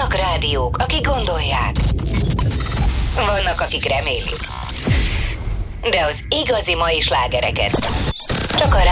Vannak rádiók, akik gondolják. Vannak, akik remélik. De az igazi mai slágereket csak a